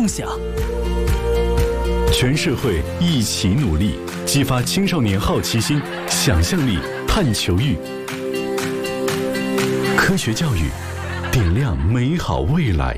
梦想。全社会一起努力，激发青少年好奇心、想象力、探求欲。科学教育，点亮美好未来。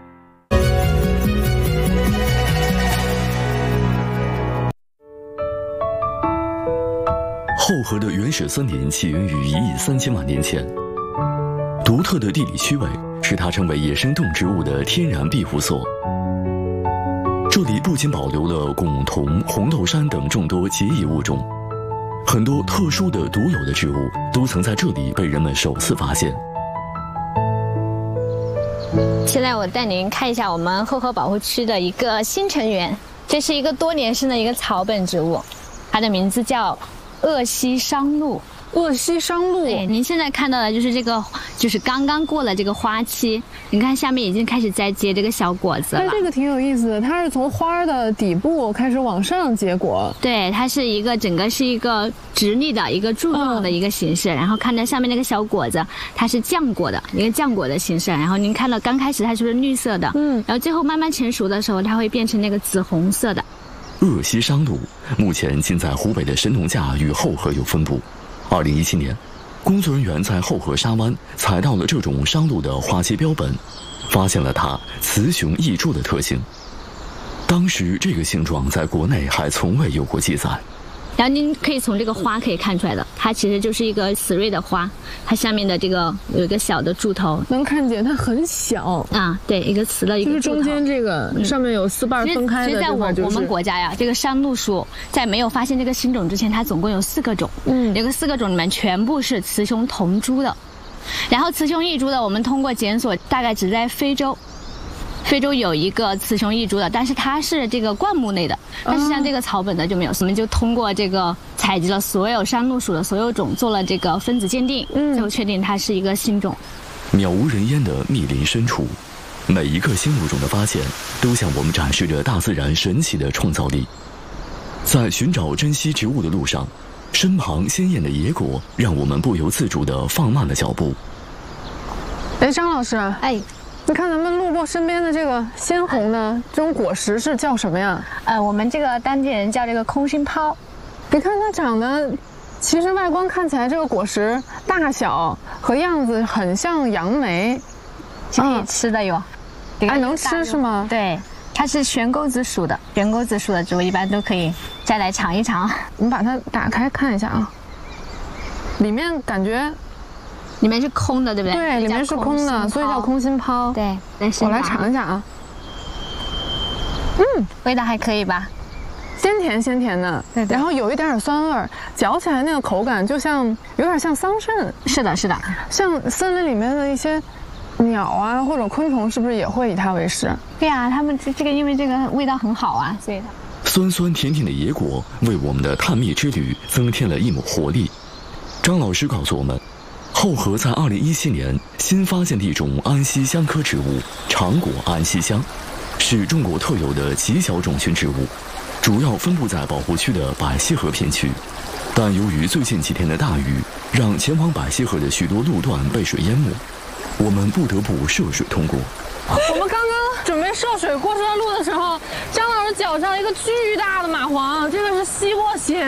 后河的原始森林起源于1亿3千万年前，独特的地理区位使它成为野生动植物的天然庇护所。这里不仅保留了汞、铜、红豆杉等众多结义物种，很多特殊的、独有的植物都曾在这里被人们首次发现。 现在我带您看一下我们后河保护区的一个新成员，这是一个多年生的一个草本植物，它的名字叫鄂西商陆。 鄂西商陆， 对，您现在看到的就是这个，就是刚刚过了这个花期，你看下面已经开始在结这个小果子了。 它这个挺有意思的，它是从花的底部开始往上结果。 对，它是一个整个是一个直立的一个柱状的一个形式，然后看到下面那个小果子，它是浆果的一个浆果的形式，然后您看到刚开始它是不是绿色的？然后最后慢慢成熟的时候，它会变成那个紫红色的。 鄂西商陆目前仅在湖北的神农架与后河有分布。2017年，工作人员在后河沙湾采到了这种商陆的花期标本，发现了它雌雄异株的特性。当时这个性状在国内还从未有过记载。 然后您可以从这个花可以看出来的，它其实就是一个雌蕊的花，它下面的这个有一个小的柱头， 能看见它很小啊，对，一个雌的一个柱头， 就是中间这个上面有4瓣分开的。 其实在我们国家呀，这个山鹿树在没有发现这个新种之前，它总共有4个种，这个4个种里面全部是雌雄同株的，然后雌雄异株的，我们通过检索，大概只在非洲有一个雌雄异株的，但是它是这个灌木类的，但是像这个草本的就没有。我们就通过这个采集了所有山鹿属的所有种，做了这个分子鉴定，最后确定它是一个新种。 渺无人烟的密林深处，每一个新物种的发现，都向我们展示着大自然神奇的创造力。在寻找珍稀植物的路上，身旁鲜艳的野果让我们不由自主地放慢了脚步。 哎，张老师，你看咱们路过身边的这个鲜红的这种果实是叫什么呀？ 我们这个当地人叫这个空心泡。 你看它长得，其实外观看起来这个果实大小和样子很像杨梅， 是可以吃的哟。 能吃是吗？ 对，它是悬钩子属的，悬钩子属的植物一般都可以再来尝一尝。 我们把它打开看一下啊，里面感觉。 里面是空的，对不对？ 对，里面是空的，所以叫空心泡。 对， 我来尝一下啊。 味道还可以吧？ 鲜甜鲜甜的，对，然后有一点酸味儿，嚼起来那个口感就像有点像桑葚。 是的，是的， 像森林里面的一些鸟啊或者昆虫，是不是也会以它为食？ 对啊，它们这个因为这个味道很好啊，所以酸酸甜甜的野果为我们的探秘之旅增添了一抹活力。张老师告诉我们，后河在2017年新发现的一种安息香科植物长果安息香，是中国特有的极小种群植物，主要分布在保护区的百溪河片区。但由于最近几天的大雨，让前往百溪河的许多路段被水淹没，我们不得不涉水通过。 我们刚刚准备涉水过这段路的时候，张老师脚上一个巨大的蚂蟥，这个是吸过血